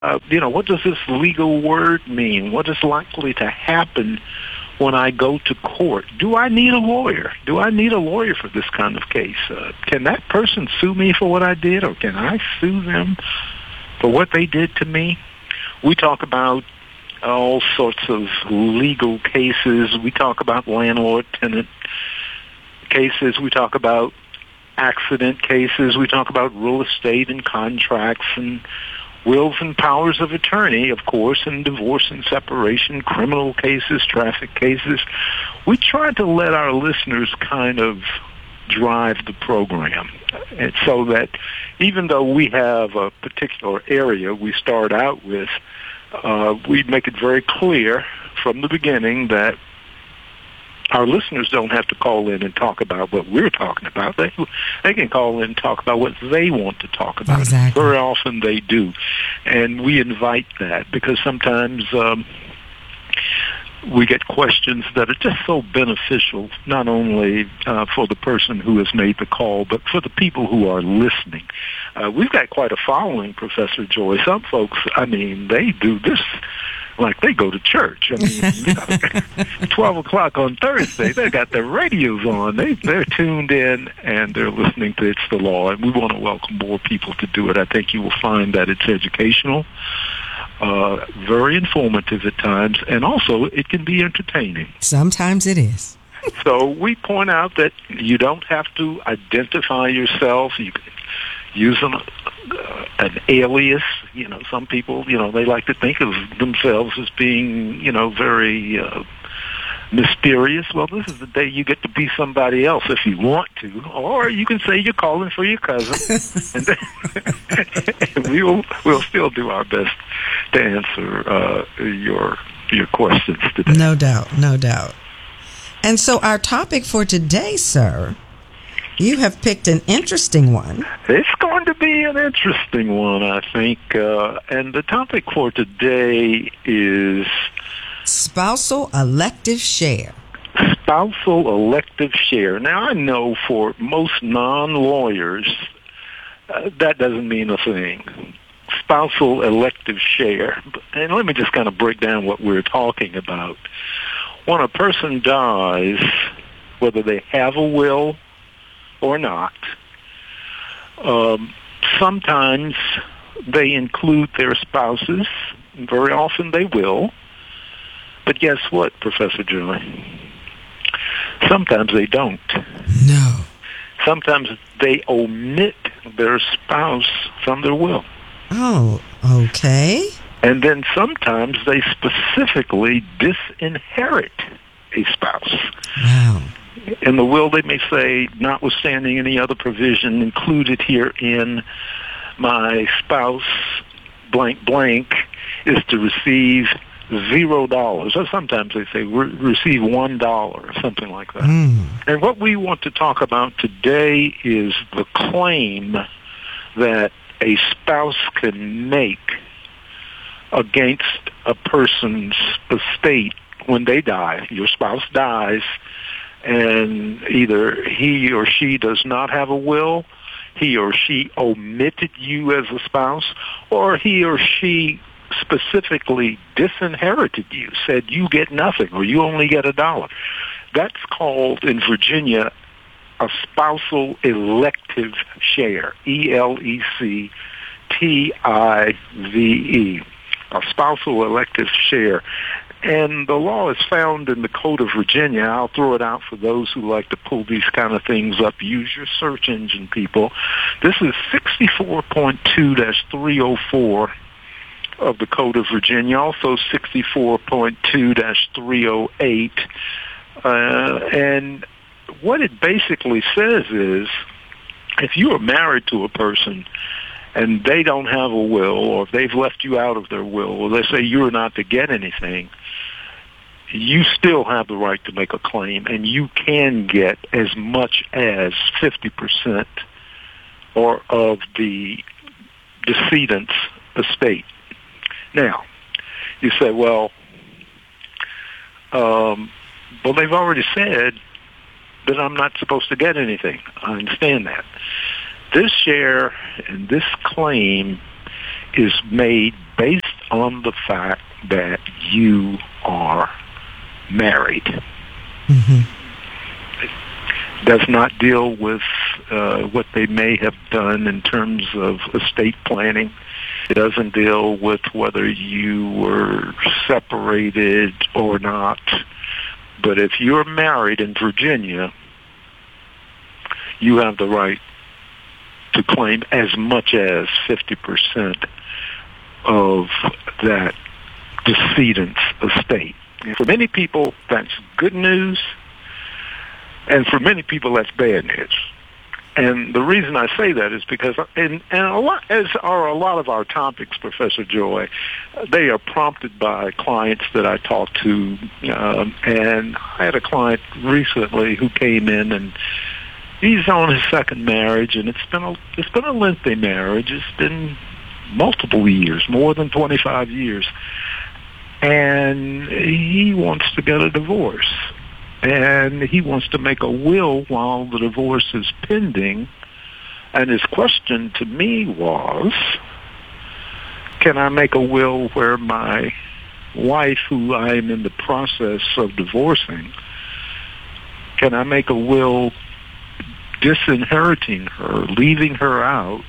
What does this legal word mean? What is likely to happen when I go to court? Do I need a lawyer? Do I need a lawyer for this kind of case? Can that person sue me for what I did, or can I sue them for what they did to me? We talk about all sorts of legal cases. We talk about landlord-tenant cases. We talk about accident cases. We talk about real estate and contracts and wills and powers of attorney, of course, and divorce and separation, criminal cases, traffic cases. We try to let our listeners kind of drive the program, and so that even though we have a particular area we start out with, we make it very clear from the beginning that our listeners don't have to call in and talk about what we're talking about. They can call in and talk about what they want to talk about. Exactly. Very often they do. And we invite that because sometimes we get questions that are just so beneficial, not only for the person who has made the call, but for the people who are listening. We've got quite a following, Professor Joy. Some folks, they do this like they go to church. 12 o'clock on Thursday, they got their radios on. They're tuned in, and they're listening to It's the Law, and we want to welcome more people to do it. I think you will find that it's educational, very informative at times, and also it can be entertaining. Sometimes it is. So we point out that you don't have to identify yourself. You can use an alias. Some people, they like to think of themselves as being, very mysterious. Well, this is the day you get to be somebody else if you want to, or you can say you're calling for your cousin, and we'll still do our best to answer your questions today. No doubt, no doubt. And so our topic for today, sir, you have picked an interesting one. It's going to be an interesting one, I think. And the topic for today is spousal elective share. Spousal elective share. Now, I know for most non-lawyers, that doesn't mean a thing. Spousal elective share. And let me just kind of break down what we're talking about. When a person dies, whether they have a will or not, sometimes they include their spouses. Very often they will. But guess what, Professor Joy? Sometimes they don't. No. Sometimes they omit their spouse from their will. Oh, okay. And then sometimes they specifically disinherit a spouse. Wow. In the will, they may say, notwithstanding any other provision included herein, my spouse, blank, blank, is to receive $0. Or sometimes they say receive $1 or something like that. And what we want to talk about today is the claim that a spouse can make against a person's estate when they die. Your spouse dies, and either he or she does not have a will, he or she omitted you as a spouse, or he or she specifically disinherited you, said you get nothing or you only get $1. That's called, in Virginia, a spousal elective share, ELECTIVE, a spousal elective share. And the law is found in the Code of Virginia. I'll throw it out for those who like to pull these kind of things up. Use your search engine, people. This is 64.2-304 of the Code of Virginia, also 64.2-308. And what it basically says is, if you are married to a person and they don't have a will, or if they've left you out of their will, or they say you're not to get anything, you still have the right to make a claim, and you can get as much as 50% or of the decedent's estate. Now, you say, well, they've already said that I'm not supposed to get anything. I understand that. This share and this claim is made based on the fact that you are married. Mm-hmm. It does not deal with what they may have done in terms of estate planning. It doesn't deal with whether you were separated or not. But if you're married in Virginia, you have the right to claim as much as 50% of that decedent's estate. And for many people, that's good news, and for many people, that's bad news. And the reason I say that is because, and a lot, as are a lot of our topics, Professor Joy, they are prompted by clients that I talk to. And I had a client recently who came in, and he's on his second marriage, and it's been a lengthy marriage. It's been multiple years, more than 25 years, and he wants to get a divorce. And he wants to make a will while the divorce is pending. And his question to me was, can I make a will where my wife, who I am in the process of divorcing, can I make a will disinheriting her, leaving her out,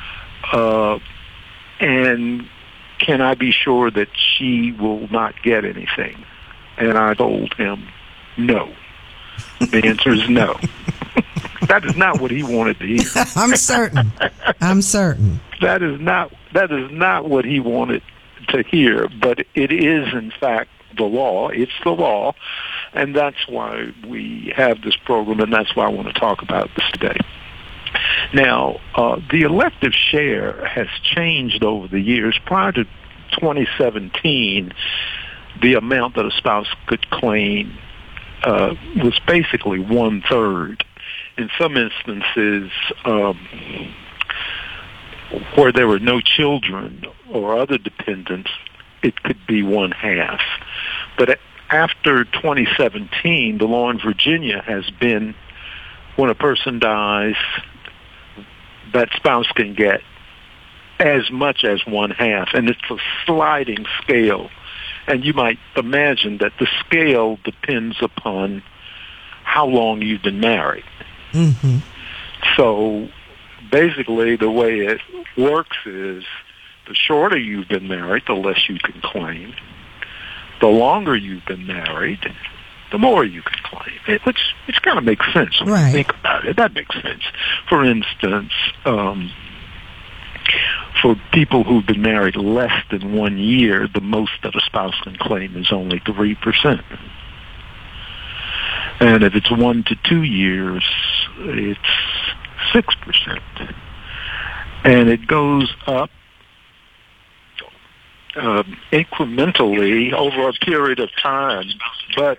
and can I be sure that she will not get anything? And I told him, no. The answer is no. That is not what he wanted to hear. I'm certain. That is not what he wanted to hear, but it is, in fact, the law. It's the law, and that's why we have this program, and that's why I want to talk about this today. Now, the elective share has changed over the years. Prior to 2017, the amount that a spouse could claim was basically 1/3. In some instances, where there were no children or other dependents, it could be 1/2. But after 2017, the law in Virginia has been when a person dies, that spouse can get as much as 1/2, and it's a sliding scale. And you might imagine that the scale depends upon how long you've been married. Mm-hmm. So basically the way it works is the shorter you've been married, the less you can claim. The longer you've been married, the more you can claim. Which kind of makes sense when you think about it. That makes sense. For instance, for people who've been married less than 1 year, the most that a spouse can claim is only 3%. And if it's 1 to 2 years, it's 6%. And it goes up incrementally over a period of time, but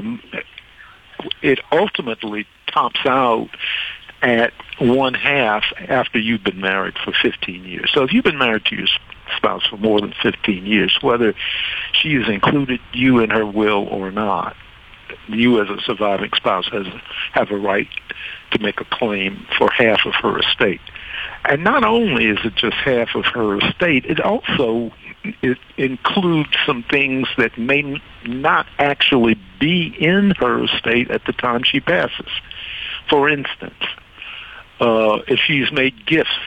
it ultimately tops out at 1/2 after you've been married for 15 years. So if you've been married to your spouse for more than 15 years, whether she has included you in her will or not, you as a surviving spouse have a right to make a claim for half of her estate. And not only is it just half of her estate, it includes some things that may not actually be in her estate at the time she passes. For instance, if she's made gifts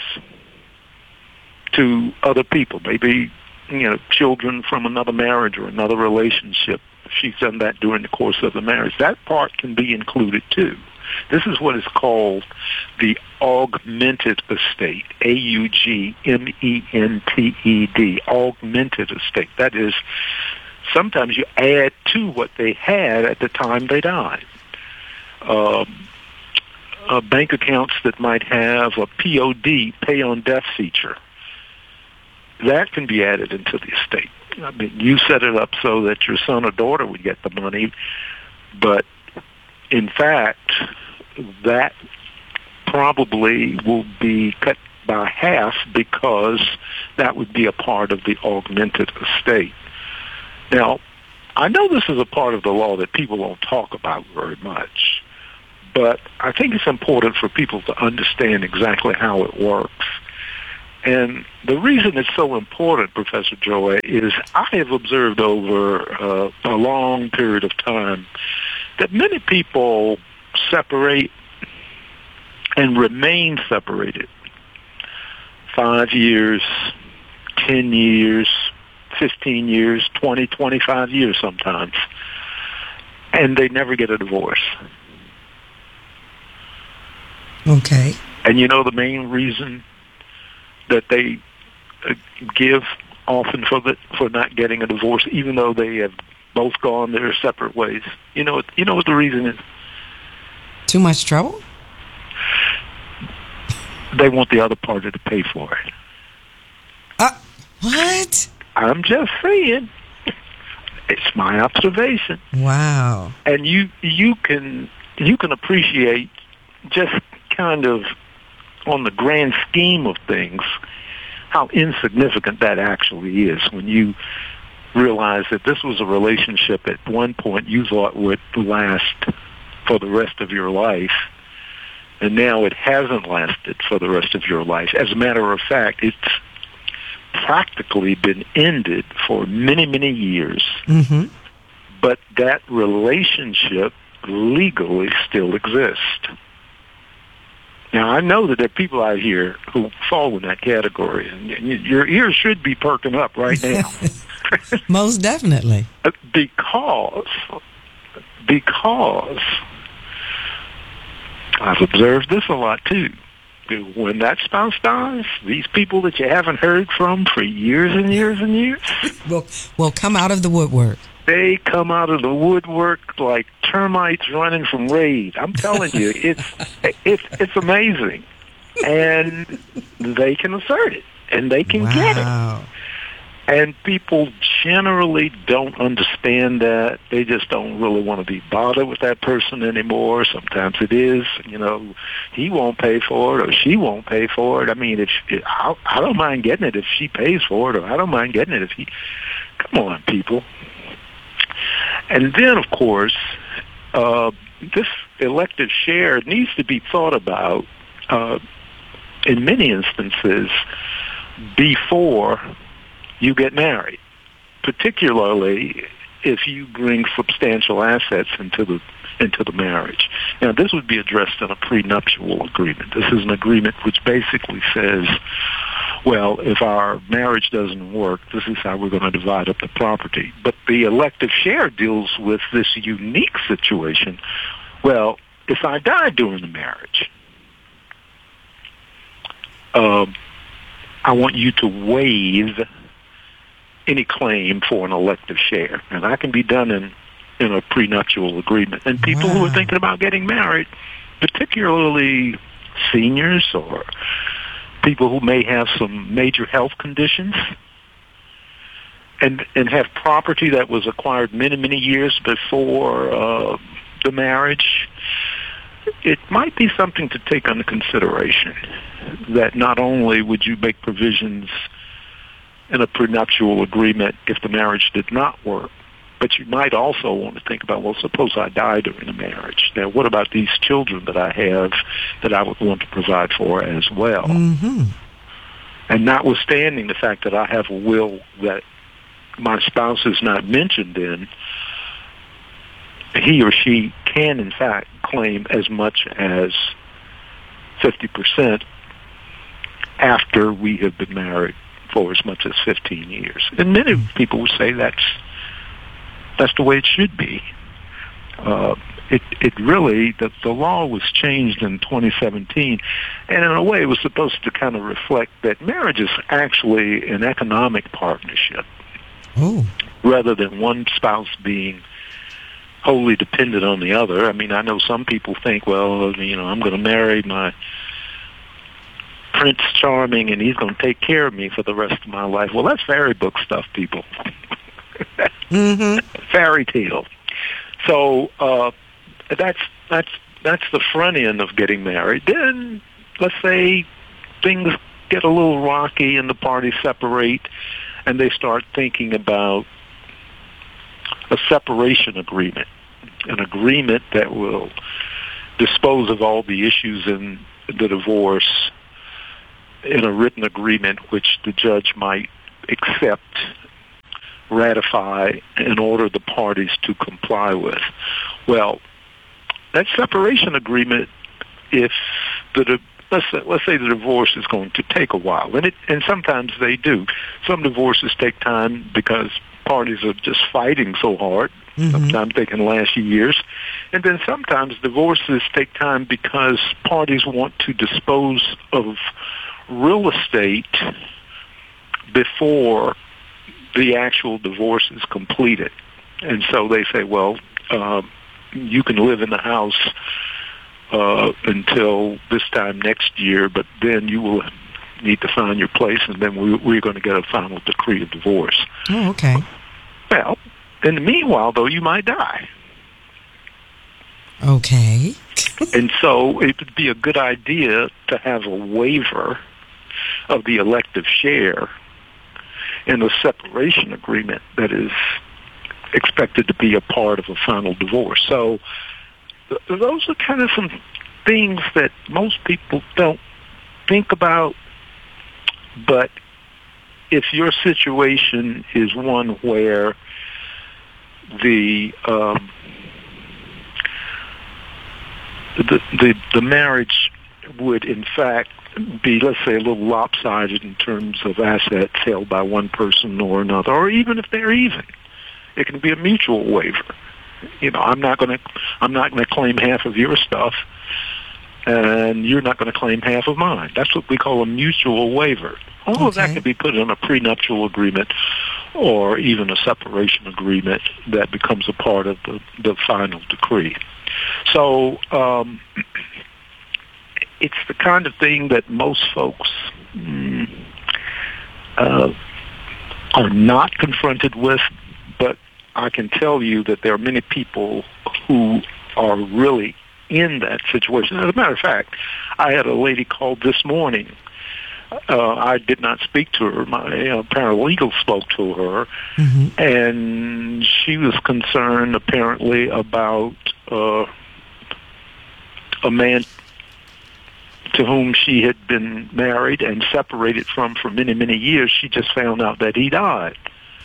to other people, maybe children from another marriage or another relationship, if she's done that during the course of the marriage, that part can be included too. This is what is called the augmented estate, AUGMENTED, augmented estate. That is, sometimes you add to what they had at the time they died. Bank accounts that might have a POD, pay on death feature, that can be added into the estate. I mean, you set it up so that your son or daughter would get the money, but in fact, that probably will be cut by half because that would be a part of the augmented estate. Now, I know this is a part of the law that people don't talk about very much, but I think it's important for people to understand exactly how it works. And the reason it's so important, Professor Joy, is I have observed over a long period of time that many people separate and remain separated 5 years, 10 years, 15 years, 20, 25 years sometimes, and they never get a divorce. Okay. And you know the main reason that they give often for not getting a divorce, even though they have both gone their separate ways? You know what the reason is? Too much trouble? They want the other party to pay for it. What? I'm just saying. It's my observation. Wow. And you can appreciate just kind of on the grand scheme of things how insignificant that actually is when you realize that this was a relationship at one point you thought would last for the rest of your life, and now it hasn't lasted for the rest of your life. As a matter of fact, it's practically been ended for many, many years. Mm-hmm. But that relationship legally still exists. Now, I know that there are people out here who fall in that category, and your ears should be perking up right now. Most definitely. Because I've observed this a lot, too. When that spouse dies, these people that you haven't heard from for years and years and years will come out of the woodwork. They come out of the woodwork like termites running from raid. I'm telling you, it's amazing. And they can assert it, and they can get it. And people generally don't understand that. They just don't really want to be bothered with that person anymore. Sometimes it is, he won't pay for it or she won't pay for it. I mean, I don't mind getting it if she pays for it, or I don't mind getting it if he... Come on, people. And then, of course, this elective share needs to be thought about in many instances before you get married, particularly if you bring substantial assets into the marriage. Now, this would be addressed in a prenuptial agreement. This is an agreement which basically says, well, if our marriage doesn't work, this is how we're going to divide up the property. But the elective share deals with this unique situation. Well, if I die during the marriage, I want you to waive any claim for an elective share. And that can be done in a prenuptial agreement. And people who are thinking about getting married, particularly seniors or people who may have some major health conditions and have property that was acquired many, many years before the marriage, it might be something to take under consideration, that not only would you make provisions in a prenuptial agreement if the marriage did not work, but you might also want to think about, well, suppose I die during the marriage. Now, what about these children that I have that I would want to provide for as well? Mm-hmm. And notwithstanding the fact that I have a will that my spouse is not mentioned in, he or she can, in fact, claim as much as 50% after we have been married for as much as 15 years. And many people would say that's the way it should be. It really, the law was changed in 2017, and in a way it was supposed to kind of reflect that marriage is actually an economic partnership. Oh. Rather than one spouse being wholly dependent on the other. I mean, I know some people think, well, I'm going to marry my Prince Charming and he's going to take care of me for the rest of my life. Well, that's fairy book stuff, people. Mm-hmm. Fairy tale. So that's the front end of getting married. Then, let's say things get a little rocky and the parties separate and they start thinking about a separation agreement, an agreement that will dispose of all the issues in the divorce in a written agreement which the judge might accept, ratify, and order the parties to comply with. Well, that separation agreement, if let's say the divorce is going to take a while, and sometimes they do. Some divorces take time because parties are just fighting so hard. Mm-hmm. Sometimes they can last years. And then sometimes divorces take time because parties want to dispose of real estate before the actual divorce is completed. And so they say, well, you can live in the house until this time next year, but then you will need to find your place, and then we're going to get a final decree of divorce. Oh, okay. Well, in the meanwhile, though, you might die. Okay. And so it would be a good idea to have a waiver of the elective share in a separation agreement that is expected to be a part of a final divorce. So those are kind of some things that most people don't think about, but if your situation is one where the marriage would in fact be, let's say, a little lopsided in terms of assets held by one person or another, or even if they're even, it can be a mutual waiver. You know, I'm not going to claim half of your stuff, and you're not going to claim half of mine. That's what we call a mutual waiver. All of that can be put in a prenuptial agreement or even a separation agreement that becomes a part of the final decree. So it's the kind of thing that most folks are not confronted with, but I can tell you that there are many people who are really in that situation. As a matter of fact, I had a lady call this morning. I did not speak to her. My paralegal spoke to her, and she was concerned apparently about a man to whom she had been married and separated from for many, many years. She just found out that he died.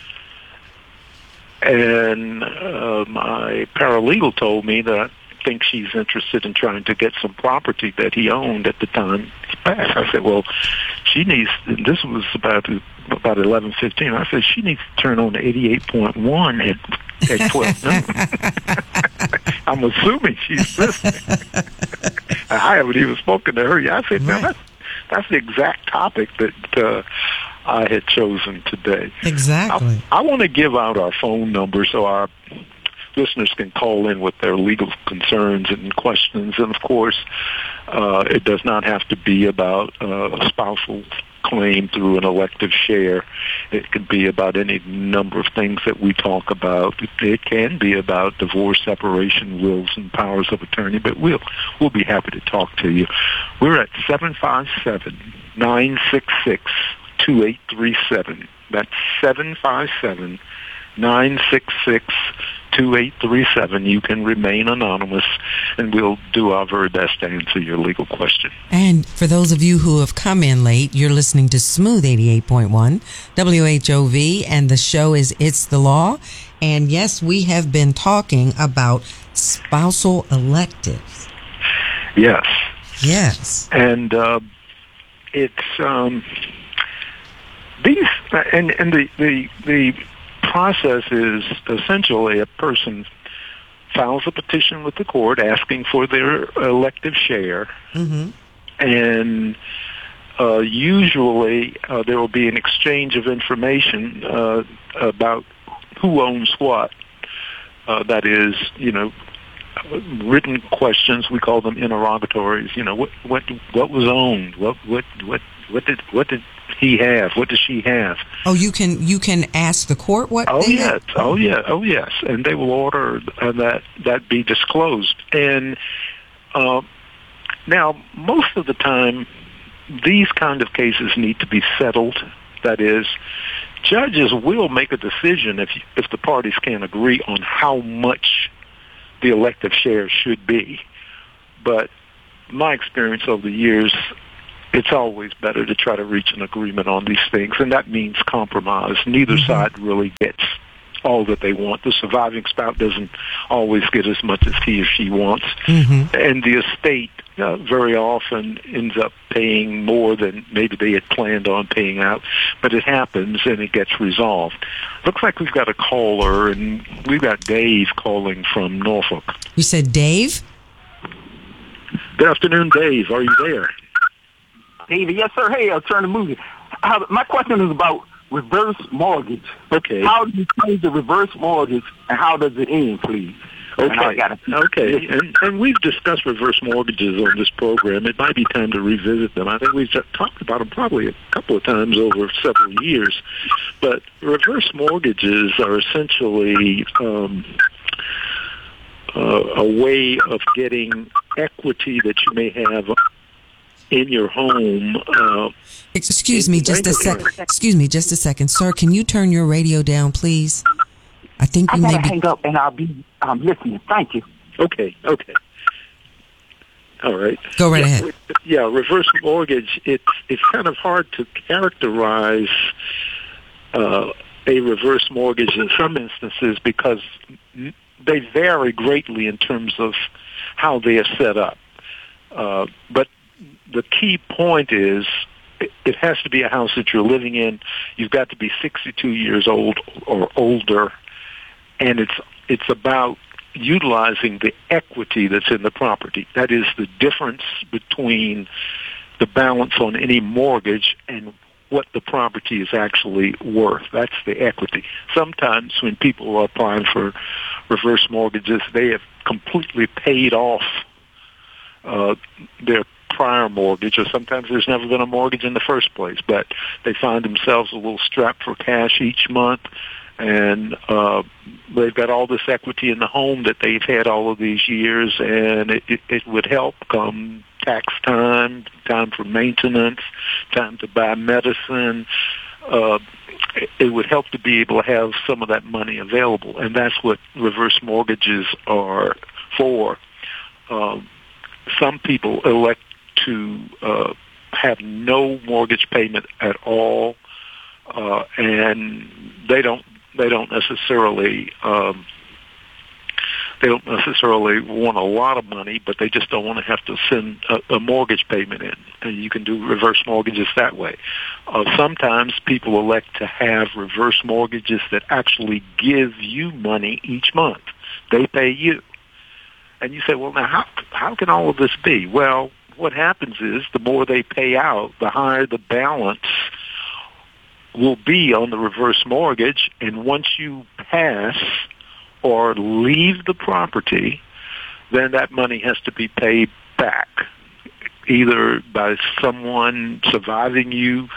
And my paralegal told me that I think she's interested in trying to get some property that he owned at the time he passed. I said, well, she needs, this was about 11:15. I said, she needs to turn on to 88.1 at 12 noon. I'm assuming she's listening. I haven't even spoken to her yet. I said, now that's the exact topic that I had chosen today. Exactly. I want to give out our phone number so our listeners can call in with their legal concerns and questions. And, of course, it does not have to be about a spousal claim through an elective share. It could be about any number of things that we talk about. It can be about divorce, separation, wills, and powers of attorney, but we'll be happy to talk to you. We're at 757-966-2837. That's 757-966-2837. You can remain anonymous, and we'll do our very best to answer your legal question. And for those of you who have come in late, you're listening to Smooth 88.1 WHOV, and the show is It's the Law. And yes, we have been talking about spousal electives. Yes. Yes. And it's these, and the process is essentially a person files a petition with the court asking for their elective share, and usually there will be an exchange of information about who owns what. That is, written questions. We call them interrogatories. What was owned? What did he have? What does she have? Oh, you can ask the court what? Oh yes, and they will order that be disclosed. And now, most of the time, these kind of cases need to be settled. That is, judges will make a decision if the parties can't agree on how much the elective share should be. But my experience over the years, it's always better to try to reach an agreement on these things, and that means compromise. Neither side really gets all that they want. The surviving spouse doesn't always get as much as he or she wants, and the estate very often ends up paying more than maybe they had planned on paying out, but it happens and it gets resolved. Looks like we've got a caller, and we've got Dave calling from Norfolk. You said Dave? Good afternoon, Dave. Are you there? David, yes, sir. Hey, I'll turn the movie. My question is about reverse mortgage. Okay. How do you change the reverse mortgage, and how does it end, please? Okay. And we've discussed reverse mortgages on this program. It might be time to revisit them. I think we've talked about them probably a couple of times over several years. But reverse mortgages are essentially a way of getting equity that you may have in your home. Excuse me just a second. Sir, can you turn your radio down, please? I think you may be... hang up, and I'll be listening. Thank you. Okay. All right. Go right ahead. Yeah, reverse mortgage, it's kind of hard to characterize a reverse mortgage in some instances because they vary greatly in terms of how they are set up. But the key point is it has to be a house that you're living in. You've got to be 62 years old or older, and it's about utilizing the equity that's in the property. That is the difference between the balance on any mortgage and what the property is actually worth. That's the equity. Sometimes when people are applying for reverse mortgages, they have completely paid off their prior mortgage, or sometimes there's never been a mortgage in the first place, but they find themselves a little strapped for cash each month, and they've got all this equity in the home that they've had all of these years, and it would help come tax time for maintenance, time to buy medicine. It would help to be able to have some of that money available, and that's what reverse mortgages are for. Some people elect to have no mortgage payment at all, and they don't necessarily want a lot of money, but they just don't want to have to send a mortgage payment in. And you can do reverse mortgages that way. Sometimes people elect to have reverse mortgages that actually give you money each month. They pay you. And you say, well, now how can all of this be? Well, what happens is the more they pay out, the higher the balance will be on the reverse mortgage. And once you pass or leave the property, then that money has to be paid back, either by someone surviving you,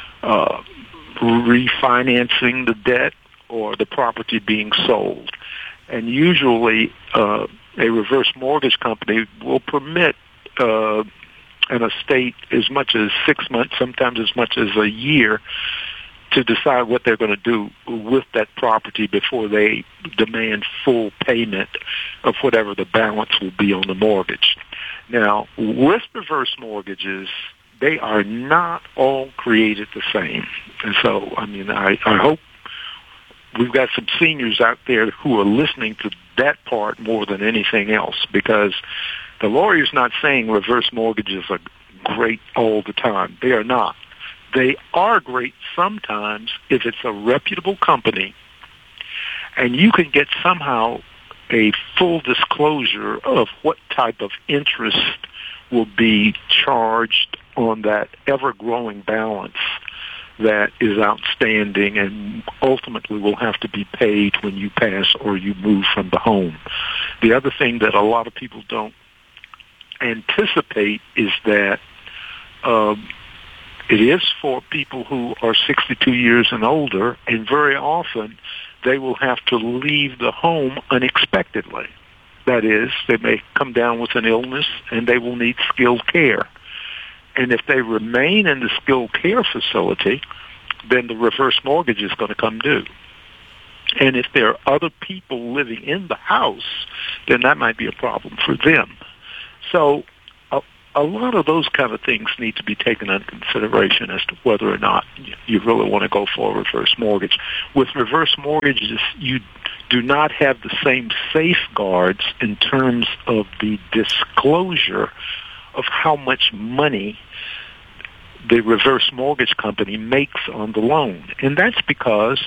refinancing the debt, or the property being sold. And usually a reverse mortgage company will permit an estate as much as 6 months, sometimes as much as a year, to decide what they're going to do with that property before they demand full payment of whatever the balance will be on the mortgage. Now, with reverse mortgages, they are not all created the same. And so, I hope we've got some seniors out there who are listening to that part more than anything else, because the lawyer's not saying reverse mortgages are great all the time. They are not. They are great sometimes if it's a reputable company and you can get somehow a full disclosure of what type of interest will be charged on that ever-growing balance that is outstanding and ultimately will have to be paid when you pass or you move from the home. The other thing that a lot of people don't anticipate is that it is for people who are 62 years and older, and very often they will have to leave the home unexpectedly. That is, they may come down with an illness and they will need skilled care. And if they remain in the skilled care facility, then the reverse mortgage is going to come due. And if there are other people living in the house, then that might be a problem for them. So a lot of those kind of things need to be taken into consideration as to whether or not you really want to go for a reverse mortgage. With reverse mortgages, you do not have the same safeguards in terms of the disclosure of how much money the reverse mortgage company makes on the loan. And that's because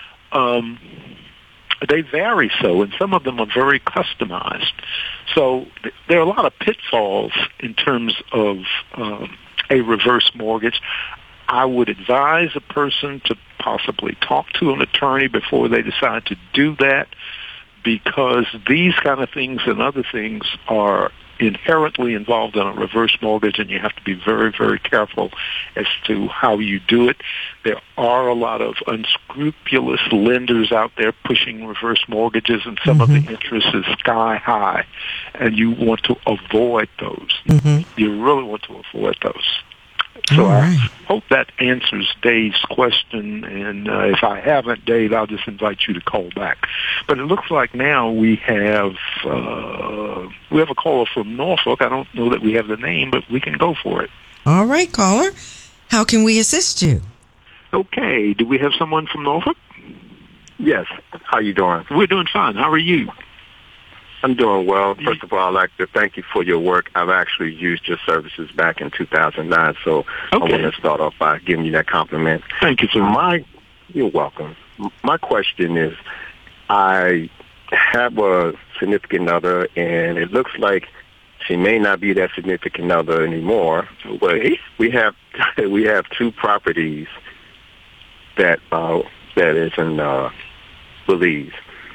they vary so, and some of them are very customized. So there are a lot of pitfalls in terms of a reverse mortgage. I would advise a person to possibly talk to an attorney before they decide to do that, because these kind of things and other things are inherently involved in a reverse mortgage, and you have to be very, very careful as to how you do it. There are a lot of unscrupulous lenders out there pushing reverse mortgages, and some of the interest is sky high, and you want to avoid those. You really want to avoid those. So I hope that answers Dave's question, and if I haven't, Dave, I'll just invite you to call back. But it looks like now we have a caller from Norfolk. I don't know that we have the name, but we can go for it. All right, caller. How can we assist you? Okay. Do we have someone from Norfolk? Yes. How you doing? We're doing fine. How are you? I'm doing well. First of all, I'd like to thank you for your work. I've actually used your services back in 2009, so I want to start off by giving you that compliment. Thank you, sir. You're welcome. My question is, I have a significant other, and it looks like she may not be that significant other anymore. But we have two properties that is in Belize.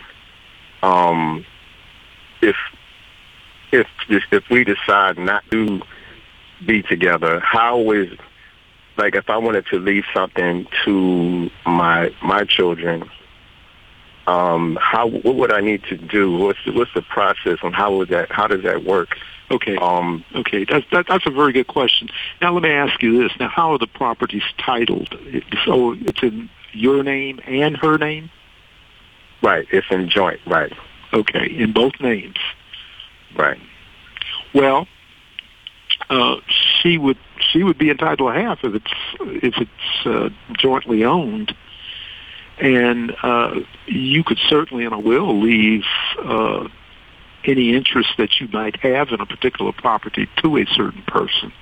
If we decide not to be together, how is, like, if I wanted to leave something to my children, what would I need to do? What's the process, and how does that work? Okay. Okay. That's a very good question. Now let me ask you this. Now, how are the properties titled? So it's in your name and her name? Right. It's in joint. Right. Okay. In both names. Right. Well, she would be entitled to half if it's jointly owned, and you could certainly in a will leave any interest that you might have in a particular property to a certain person.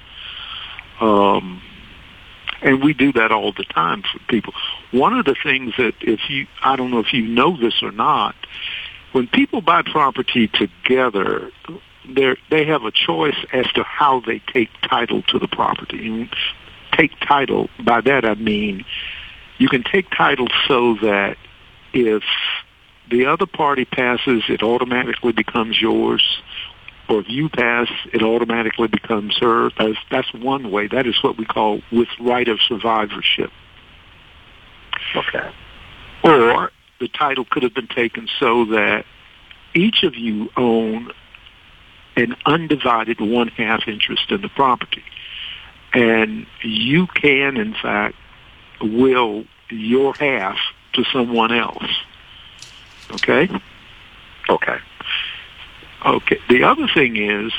And we do that all the time for people. One of the things that I don't know if you know this or not, when people buy property together, they have a choice as to how they take title to the property. And take title, by that I mean you can take title so that if the other party passes, it automatically becomes yours, or if you pass, it automatically becomes hers. That's one way. That is what we call with right of survivorship. Okay. Or the title could have been taken so that each of you own an undivided 1/2 interest in the property. And you can, in fact, will your half to someone else. Okay? Okay. Okay. The other thing is,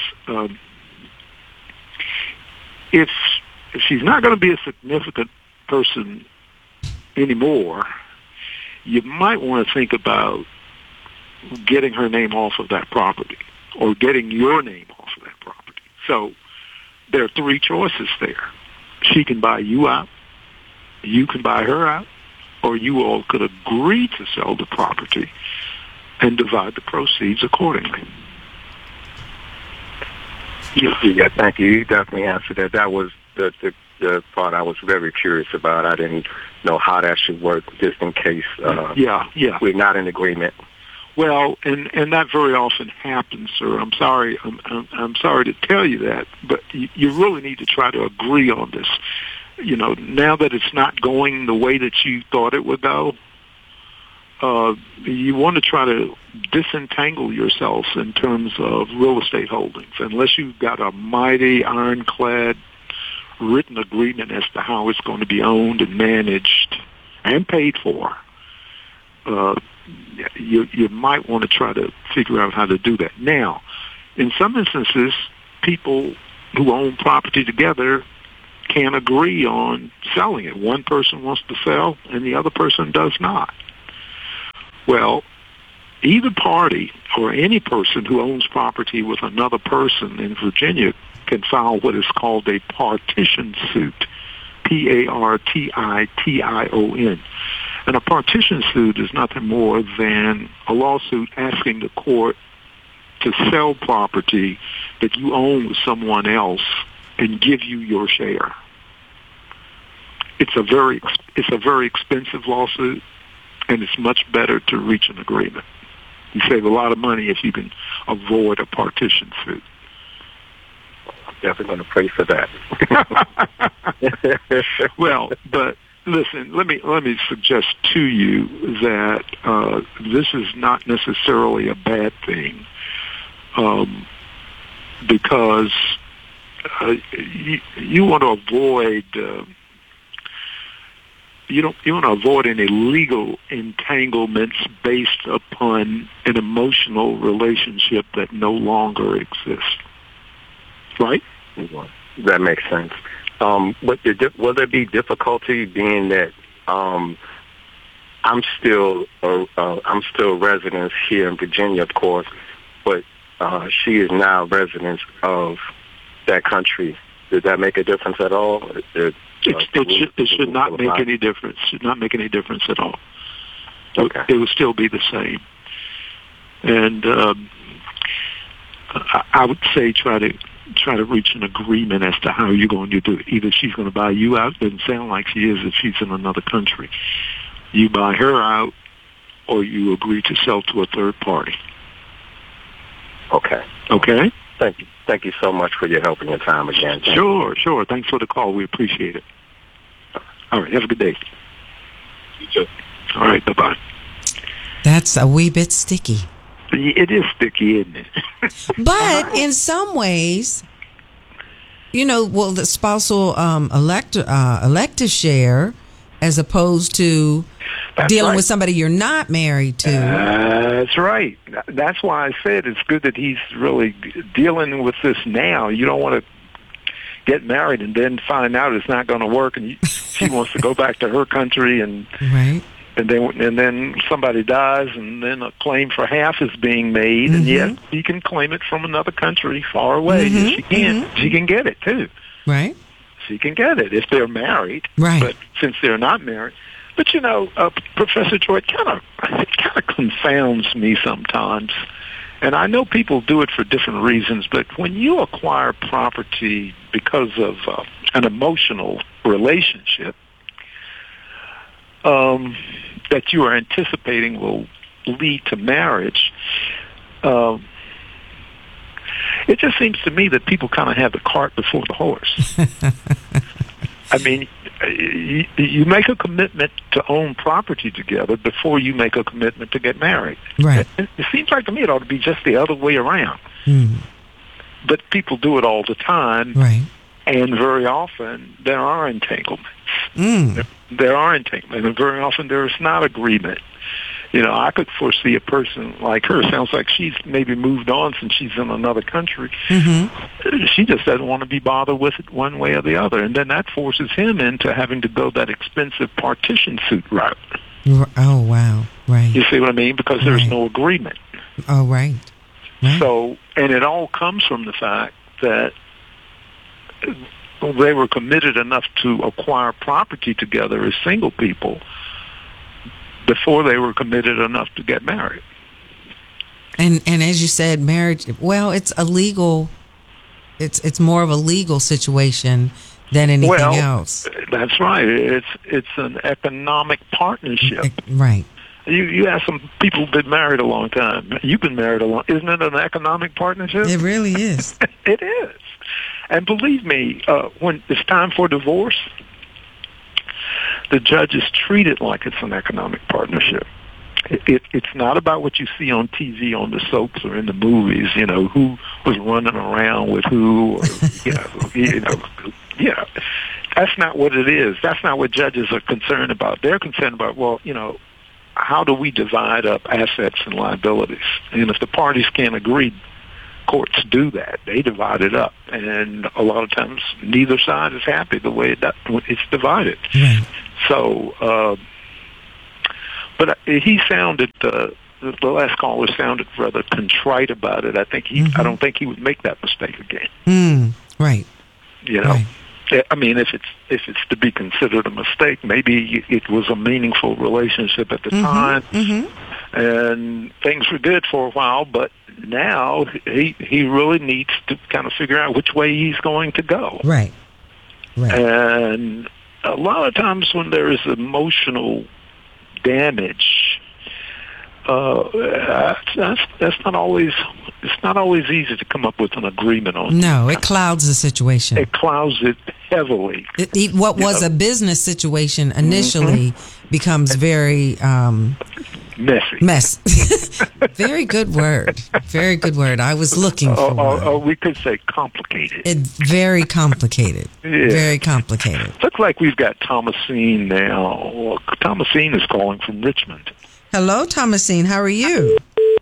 if she's not going to be a significant person anymore, you might want to think about getting her name off of that property or getting your name off of that property. So there are 3 choices there. She can buy you out, you can buy her out, or you all could agree to sell the property and divide the proceeds accordingly. Yeah, thank you. You definitely answered that. That was the part I was very curious about. I didn't know how that should work, just in case we're not in agreement. Well, and that very often happens, sir. I'm sorry to tell you that, but you really need to try to agree on this. You know, now that it's not going the way that you thought it would go, you want to try to disentangle yourself in terms of real estate holdings, unless you've got a mighty ironclad written agreement as to how it's going to be owned and managed and paid for. You might want to try to figure out how to do that. Now, in some instances, people who own property together can't agree on selling it. One person wants to sell and the other person does not. Well, either party or any person who owns property with another person in Virginia can file what is called a partition suit, Partition. And a partition suit is nothing more than a lawsuit asking the court to sell property that you own with someone else and give you your share. It's a very expensive lawsuit, and it's much better to reach an agreement. You save a lot of money if you can avoid a partition suit. I'm definitely going to pray for that. Well, but listen, let me suggest to you that this is not necessarily a bad thing, because you want to avoid you want to avoid any legal entanglements based upon an emotional relationship that no longer exists. Right? That makes sense. But will there be difficulty being that I'm still a resident here in Virginia, of course, but she is now a resident of that country? Does that make a difference at all? It should not make any difference. Should not make any difference at all. Okay. It would still be the same. And I would say try to reach an agreement as to how you're going to do it. Either she's going to buy you out. Doesn't sound like she is if she's in another country. You buy her out, or you agree to sell to a third party. Okay. Okay? Thank you. Thank you so much for your help and your time again. Sure. Thanks for the call. We appreciate it. All right. Have a good day. You too. All right. Bye-bye. That's a wee bit sticky. It is sticky, isn't it? But in some ways, the spousal elective share, as opposed to dealing with somebody you're not married to. That's right. That's why I said it's good that he's really dealing with this now. You don't want to get married and then find out it's not going to work, and she wants to go back to her country, and right. And then somebody dies, and then a claim for half is being made, Mm-hmm. and yes, he can claim it from another country far away. Mm-hmm. Yes, she can. Mm-hmm. She can get it too. Right. She can get it if they're married. Right. But since they're not married, Professor Joy, it kind of confounds me sometimes. And I know people do it for different reasons, but when you acquire property because of an emotional relationship that you are anticipating will lead to marriage, it just seems to me that people kind of have the cart before the horse. I mean, you make a commitment to own property together before you make a commitment to get married. Right. It seems like to me it ought to be just the other way around. Mm. But people do it all the time. Right. And very often there are entanglements. Mm. There are entanglements, and very often there is not agreement. I could foresee a person like her. Sounds like she's maybe moved on since she's in another country. Mm-hmm. She just doesn't want to be bothered with it one way or the other, and then that forces him into having to go that expensive partition suit route. Oh, wow. Right. You see what I mean? Because there's no agreement. Oh, right. So, and it all comes from the fact that they were committed enough to acquire property together as single people before they were committed enough to get married. And as you said, marriage, well, it's a legal, it's more of a legal situation than anything else. That's right. It's an economic partnership. Right. You ask some people who've been married a long time. You've been married a long. Isn't it an economic partnership? It really is. It is. And believe me, when it's time for divorce, the judges treat it like it's an economic partnership. It's not about what you see on TV, on the soaps, or in the movies. Who was running around with who, or That's not what it is. That's not what judges are concerned about. They're concerned about, how do we divide up assets and liabilities? And if the parties can't agree courts do that. They divide it up, and a lot of times neither side is happy the way it's divided. Right. So, but he sounded, the last caller sounded rather contrite about it. I think I don't think he would make that mistake again. Right. You know. Right. I mean, if it's to be considered a mistake, maybe it was a meaningful relationship at the time, and things were good for a while. But now he really needs to kind of figure out which way he's going to go. Right. Right. And a lot of times when there is emotional damage, that's not always. It's not always easy to come up with an agreement on. No, it clouds the situation. It clouds it heavily. What was a business situation initially becomes very messy. Very good word. Very good word. I was looking for one. We could say complicated. Very complicated. Yeah. Very complicated. Looks like we've got Thomasine now. Thomasine is calling from Richmond. Hello, Thomasine. How are you?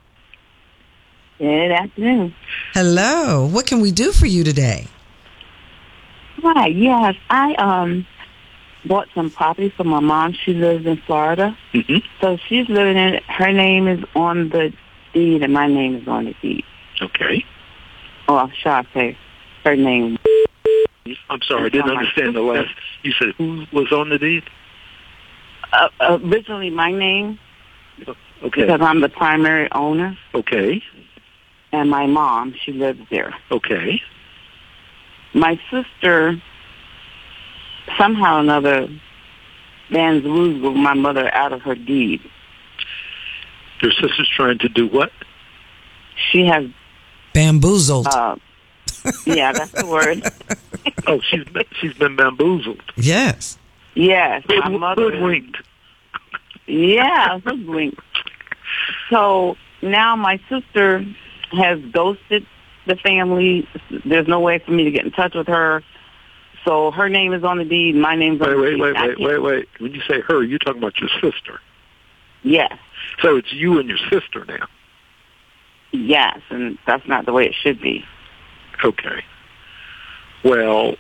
Good afternoon. Hello. What can we do for you today? Right. Yes, I bought some property for my mom. She lives in Florida, so she's living in it. Her name is on the deed, and my name is on the deed. Okay. Oh, shall I say her name? I'm sorry, I didn't understand the last. You said who was on the deed? Originally, my name. Okay. Because I'm the primary owner. Okay. And my mom, she lives there. Okay. My sister, somehow or another, bamboozled my mother out of her deed. Your sister's trying to do what? She has... Bamboozled. Yeah, that's the word. Oh, she's been bamboozled. Yes. Yes. My mother... Hoodwinked. Yeah, hoodwinked. So now my sister has ghosted the family. There's no way for me to get in touch with her. So her name is on the deed. My name's on the deed. Wait. When you say her, you're talking about your sister. Yes. So it's you and your sister now. Yes, and that's not the way it should be. Okay. Well,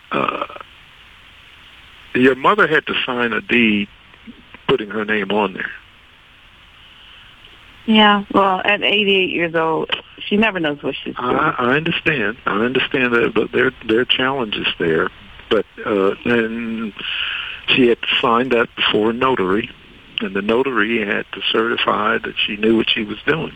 your mother had to sign a deed putting her name on there. Yeah, well, at 88 years old, she never knows what she's doing. I understand. I understand that, but there are challenges there. But then she had to sign that before a notary, and the notary had to certify that she knew what she was doing.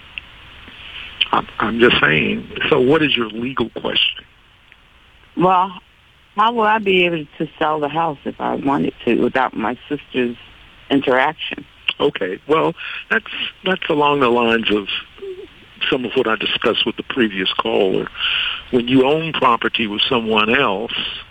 I'm just saying. So what is your legal question? Well, how will I be able to sell the house if I wanted to without my sister's interaction? Okay, well, that's along the lines of some of what I discussed with the previous caller. When you own property with someone else,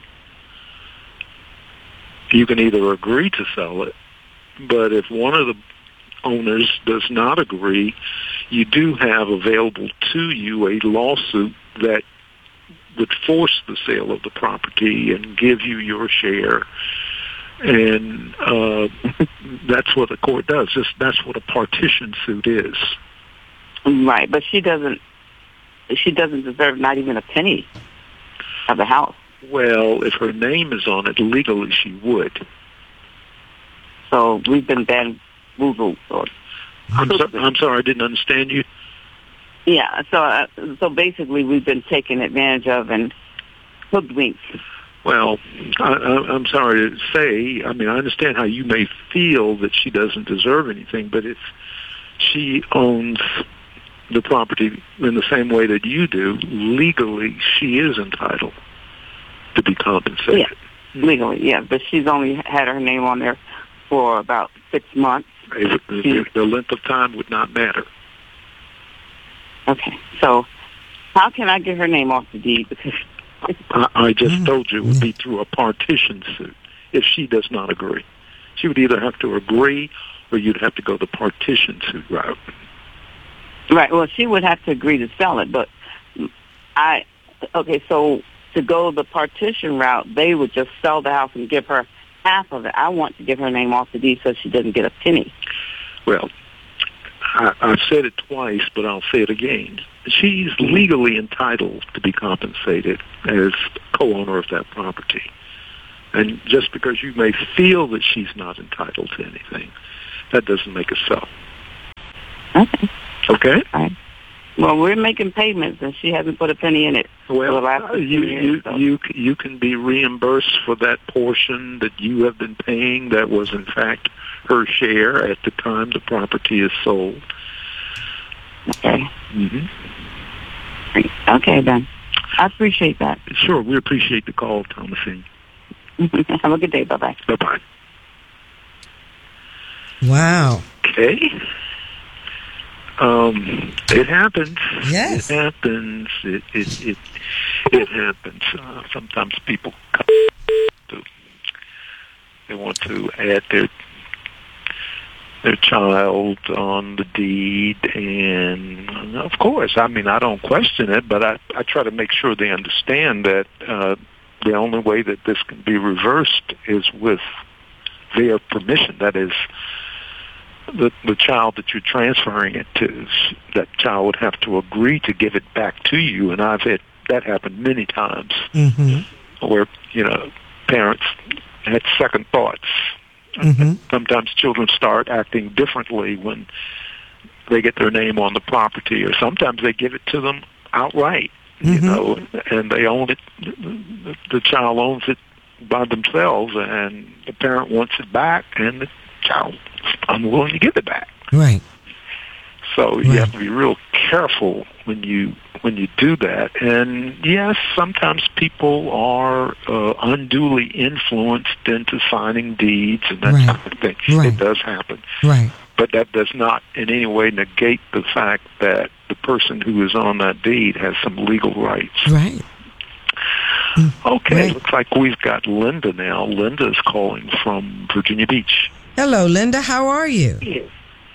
you can either agree to sell it, but if one of the owners does not agree, you do have available to you a lawsuit that would force the sale of the property and give you your share. And that's what the court does. That's what a partition suit is. Right, but she doesn't deserve not even a penny of the house. Well, if her name is on it, legally she would. So we've been bamboozled. I'm sorry, I didn't understand you. Yeah, so basically we've been taken advantage of and hoodwinked. Well, I'm sorry to say, I mean, I understand how you may feel that she doesn't deserve anything, but if she owns the property in the same way that you do, legally she is entitled to be compensated. Yeah, legally, yeah, but she's only had her name on there for about 6 months. The length of time would not matter. Okay, so how can I get her name off the deed? Because I just told you it would be through a partition suit if she does not agree. She would either have to agree or you'd have to go the partition suit route. Right, well, she would have to agree to sell it, but so to go the partition route, they would just sell the house and give her half of it. I want to give her name off the deed so she doesn't get a penny. Well, I've said it twice, but I'll say it again. she's legally entitled to be compensated as co-owner of that property. And just because you may feel that she's not entitled to anything, that doesn't make it so. Okay. Okay? All right. Well, we're making payments, and she hasn't put a penny in it for the last 15 years. You can be reimbursed for that portion that you have been paying that was, in fact, her share at the time the property is sold. Okay. Mm-hmm. Okay, then. I appreciate that. Sure. We appreciate the call, Thomasine. Have a good day. Bye-bye. Bye-bye. Wow. Okay. It happens. Yes. It happens. It happens. Sometimes people come to, they want to add their child on the deed, and of course, I mean, I don't question it, but I try to make sure they understand that the only way that this can be reversed is with their permission. That is, the child that you're transferring it to, that child would have to agree to give it back to you. And I've had that happen many times, where, parents had second thoughts. Sometimes children start acting differently when they get their name on the property, or sometimes they give it to them outright, and they own it. The child owns it by themselves, and the parent wants it back, and the child is unwilling to give it back. Right. So you have to be real careful when you do that. And yes, sometimes people are unduly influenced into signing deeds and that kind of thing. It does happen. Right. But that does not in any way negate the fact that the person who is on that deed has some legal rights. Right. Okay, looks like we've got Linda now. Linda's calling from Virginia Beach. Hello, Linda. How are you? Yes.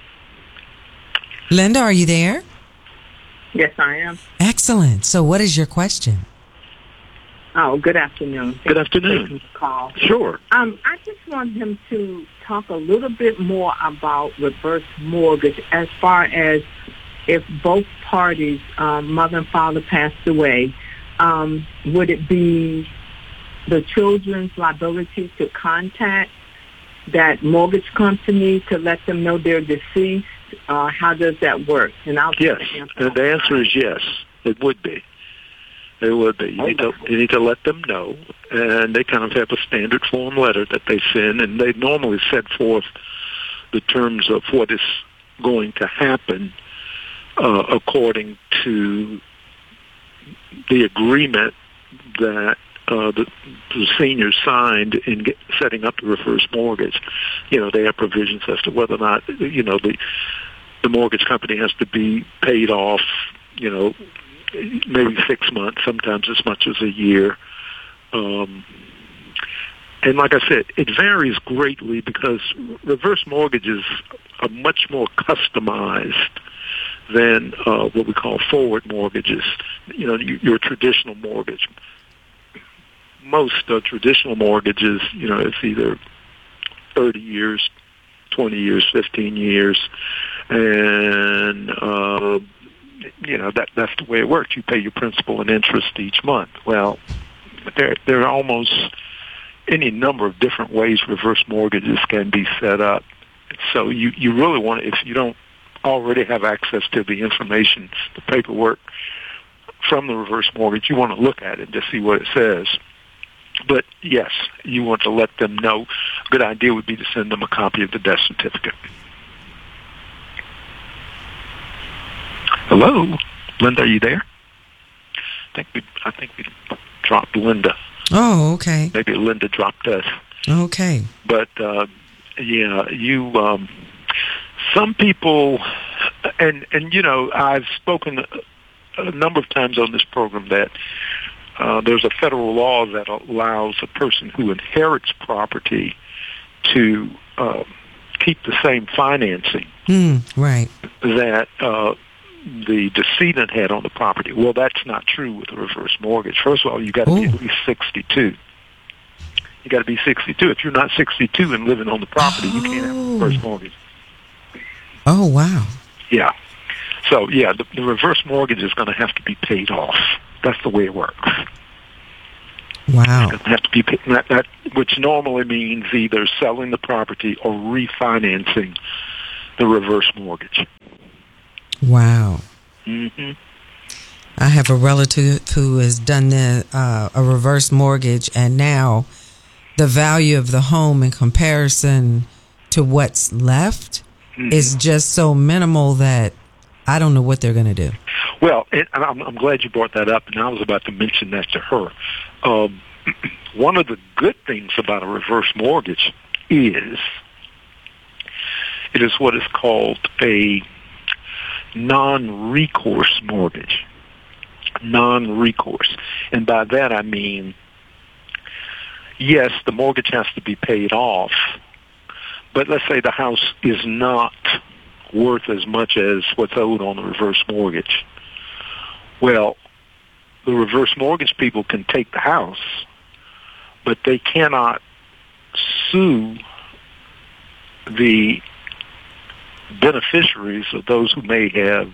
Linda, are you there? Yes, I am. Excellent. So what is your question? Oh, good afternoon. Good afternoon. Call. Sure. I just want him to talk a little bit more about reverse mortgage as far as if both parties, mother and father, passed away, would it be the children's liability to contact that mortgage company to let them know they're deceased? How does that work? And yes, the answer is yes. It would be. It would be. You need to let them know, and they kind of have a standard form letter that they send, and they normally set forth the terms of what is going to happen according to the agreement that the seniors signed in setting up the reverse mortgage. They have provisions as to whether or not, the mortgage company has to be paid off, maybe 6 months, sometimes as much as a year. And like I said, it varies greatly because reverse mortgages are much more customized than what we call forward mortgages, your traditional mortgage. Most traditional mortgages, it's either 30 years, 20 years, 15 years, and, that's the way it works. You pay your principal and interest each month. Well, there are almost any number of different ways reverse mortgages can be set up. So you really want to, if you don't already have access to the information, the paperwork from the reverse mortgage, you want to look at it to see what it says. But yes, you want to let them know. A good idea would be to send them a copy of the death certificate. Hello, Linda, are you there? I think we dropped Linda. Oh, okay. Maybe Linda dropped us. Okay. But some people, and I've spoken a number of times on this program that there's a federal law that allows a person who inherits property to keep the same financing right. that the decedent had on the property. Well, that's not true with a reverse mortgage. First of all, you got to be at least 62. You got to be 62. If you're not 62 and living on the property, you can't have a reverse mortgage. Oh, wow. Yeah. So, yeah, the reverse mortgage is going to have to be paid off. That's the way it works. Wow. It's going to have to be paid, that, which normally means either selling the property or refinancing the reverse mortgage. Wow. Mm-hmm. I have a relative who has done a reverse mortgage, and now the value of the home in comparison to what's left is just so minimal that I don't know what they're going to do. Well, and I'm glad you brought that up, and I was about to mention that to her. One of the good things about a reverse mortgage is it is what is called a non-recourse mortgage. Non-recourse. And by that I mean, yes, the mortgage has to be paid off, but let's say the house is not worth as much as what's owed on the reverse mortgage. Well, the reverse mortgage people can take the house, but they cannot sue the beneficiaries of those who may have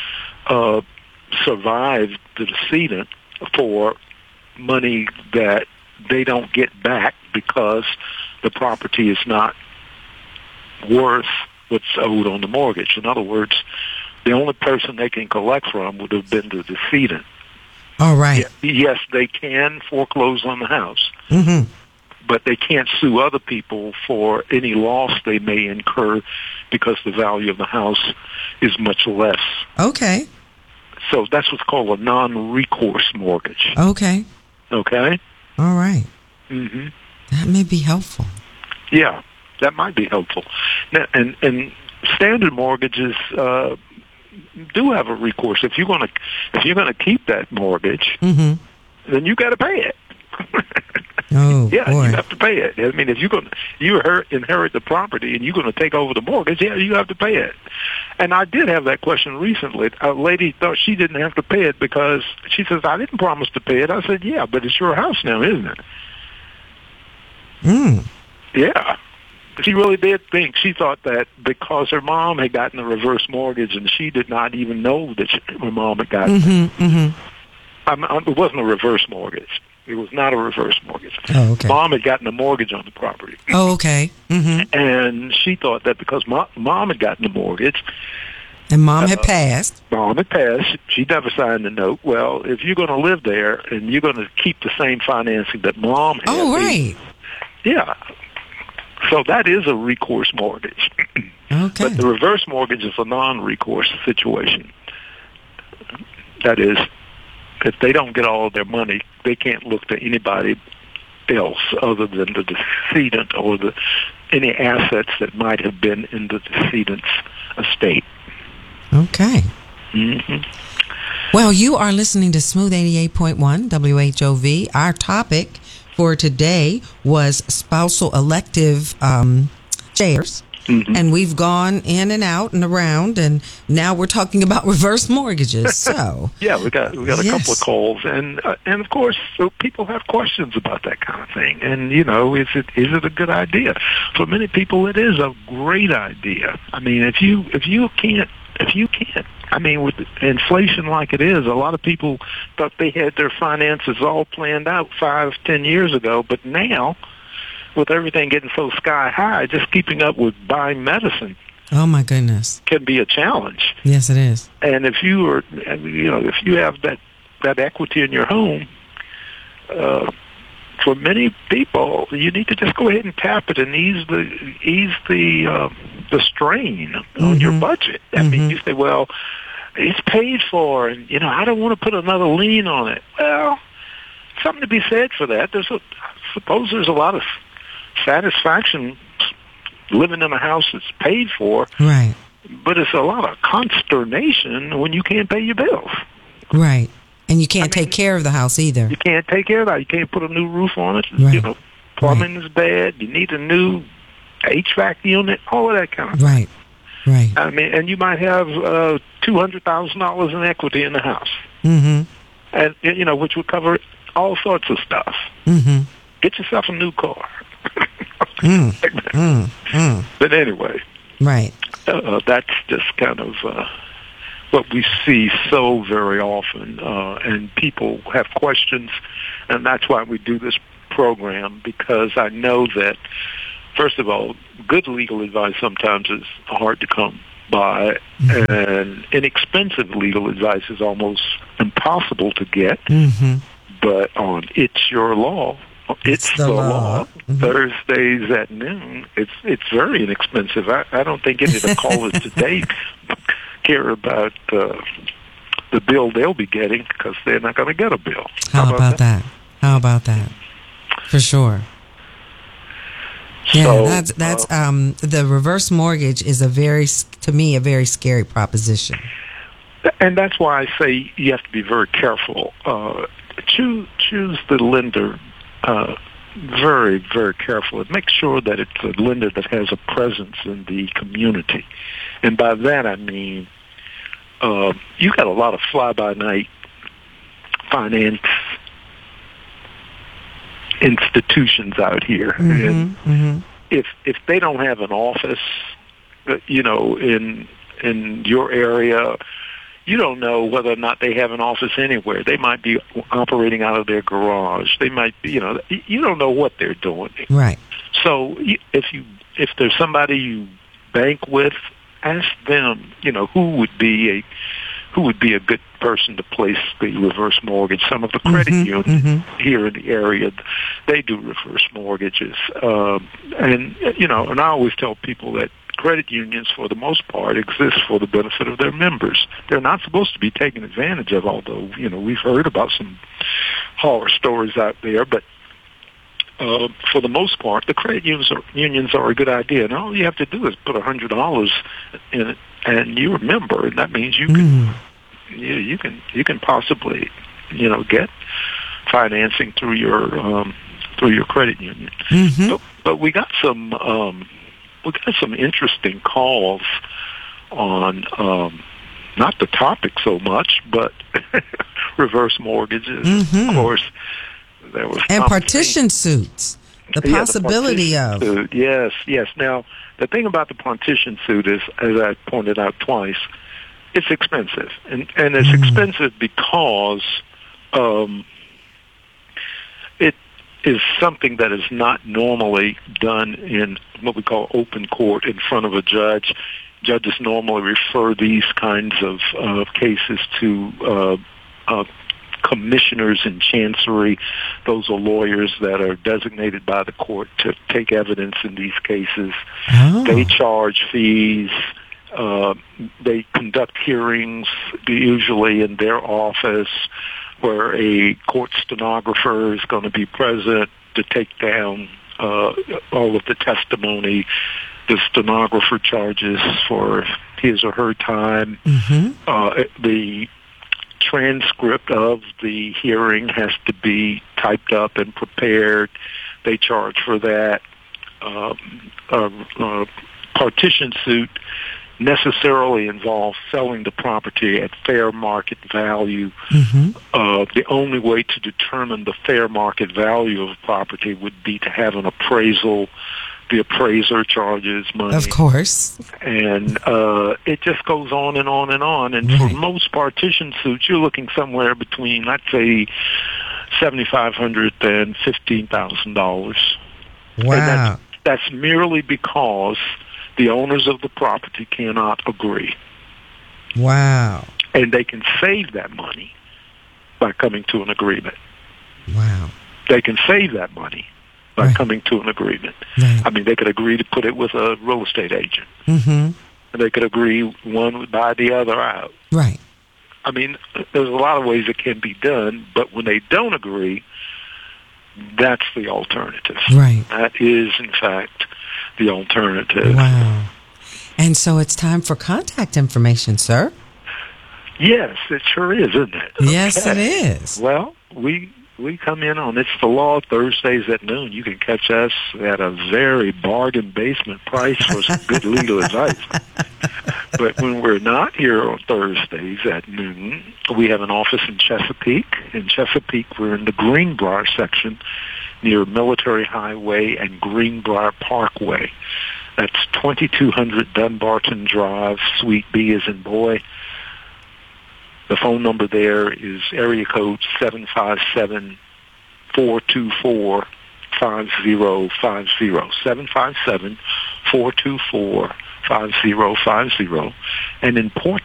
survived the decedent for money that they don't get back because the property is not worth what's owed on the mortgage. In other words, the only person they can collect from would have been the decedent. All right. Yes, they can foreclose on the house, but they can't sue other people for any loss they may incur because the value of the house is much less. Okay. So that's what's called a non-recourse mortgage. Okay. Okay? All right. Mm-hmm. That may be helpful. Yeah, that might be helpful. Now, and standard mortgages do have a recourse. If you're gonna keep that mortgage, then you got to pay it. Oh, yeah, boy. You have to pay it. I mean, if you inherit the property and you're going to take over the mortgage, yeah, you have to pay it. And I did have that question recently. A lady thought she didn't have to pay it because she says, I didn't promise to pay it. I said, yeah, but it's your house now, isn't it? Yeah. She really did think, she thought that because her mom had gotten a reverse mortgage and she did not even know that her mom had gotten it. It wasn't a reverse mortgage. It was not a reverse mortgage. Oh, okay. Mom had gotten a mortgage on the property. Oh, okay. And she thought that because mom had gotten a mortgage. And mom had passed. Mom had passed. She never signed the note. Well, if you're going to live there and you're going to keep the same financing that mom had. Oh, right. Yeah. So that is a recourse mortgage. Okay. But the reverse mortgage is a non-recourse situation. That is, if they don't get all of their money, they can't look to anybody else other than the decedent or any assets that might have been in the decedent's estate. Okay. Well, you are listening to Smooth 88.1 WHOV. Our topic for today was spousal elective shares. And we've gone in and out and around, and now we're talking about reverse mortgages. So yeah, we got a couple of calls, and of course, so people have questions about that kind of thing. And is it a good idea? For many people, it is a great idea. I mean, if you can't, I mean, with inflation like it is, a lot of people thought they had their finances all planned out 5-10 years ago, but now, with everything getting so sky high, just keeping up with buying medicine. Oh my goodness. Can be a challenge. Yes, it is. And if you if you have that equity in your home, for many people, you need to just go ahead and tap it and ease the strain on your budget. I mean, you say, well, it's paid for, and I don't want to put another lien on it. Well, something to be said for that. I suppose there's a lot of satisfaction living in a house that's paid for, right? But it's a lot of consternation when you can't pay your bills, right? And you can't take care of the house either. You can't take care of that. You can't put a new roof on it. Right. Plumbing is bad. You need a new HVAC unit. All of that kind of right. Right. I mean, and you might have $200,000 in equity in the house, and which would cover all sorts of stuff. Get yourself a new car. But anyway, right. That's just kind of what we see so very often, and people have questions, and that's why we do this program, because I know that, first of all, good legal advice sometimes is hard to come by, and inexpensive legal advice is almost impossible to get. But on It's Your Law, it's the law. Thursdays at noon, it's very inexpensive. I don't think any of the callers today care about the bill they'll be getting, because they're not going to get a bill. How about that? How about that? For sure. Yeah, So, that's the reverse mortgage is to me a very scary proposition. And that's why I say you have to be very careful. Choose the lender very, very careful, and make sure that it's a lender that has a presence in the community. And by that I mean you got a lot of fly-by-night finance institutions out here, and if they don't have an office, in your area, you don't know whether or not they have an office anywhere. They might be operating out of their garage. They might be, you don't know what they're doing. Right. So if there's somebody you bank with, ask them, who would be a good person to place the reverse mortgage. Some of the credit unions here in the area, they do reverse mortgages. And I always tell people that credit unions, for the most part, exist for the benefit of their members. They're not supposed to be taken advantage of, although, we've heard about some horror stories out there. But for the most part, the credit unions are a good idea. And all you have to do is put $100 in it, and you're a member, and that means you can possibly get financing through your credit union. But we got some interesting calls on not the topic so much, but reverse mortgages. Of course, there was partition suits. The possibility of suit. Yes. Now, the thing about the partition suit is, as I pointed out twice, it's expensive, and it's expensive because it is something that is not normally done in what we call open court in front of a judge. Judges normally refer these kinds of cases to commissioners in chancery. Those are lawyers that are designated by the court to take evidence in these cases. They charge fees. They conduct hearings, usually in their office, where a court stenographer is going to be present to take down all of the testimony. The stenographer charges for his or her time. The transcript of the hearing has to be typed up and prepared. They charge for that. Partition suit necessarily involves selling the property at fair market value. The only way to determine the fair market value of a property would be to have an appraisal. The appraiser charges money. Of course. And it just goes on and on and on. And for most partition suits, you're looking somewhere between, let's say, $7,500 and $15,000. Wow. And that's merely because the owners of the property cannot agree. Wow. And they can save that money by coming to an agreement. Wow. They can save that money by coming to an agreement. I mean, they could agree to put it with a real estate agent. And they could agree one would buy the other out. Right. I mean, there's a lot of ways it can be done, but when they don't agree, that's the alternative. Right. That is, in fact, the alternative. Wow. And so it's time for contact information, sir. Yes, it sure is, isn't it? Yes, it is. Well, we come in on It's the Law Thursdays at noon. You can catch us at a very bargain basement price for some good legal advice. But when we're not here on Thursdays at noon, we have an office in Chesapeake. In Chesapeake, we're in the Greenbrier section near Military Highway and Greenbrier Parkway. That's 2200 Dunbarton Drive, Suite B as in boy, The phone number there is area code 757-424-5050. 757-424-5050. And in Port